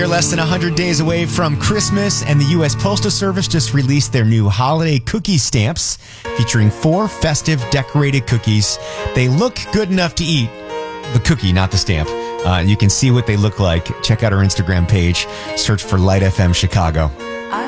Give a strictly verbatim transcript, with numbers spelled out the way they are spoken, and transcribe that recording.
are less than one hundred days away from Christmas, and the U S Postal Service just released their new holiday cookie stamps featuring four festive decorated cookies. They look good enough to eat. The cookie, not the stamp. Uh, you can see what they look like. Check out our Instagram page. Search for Light F M Chicago. I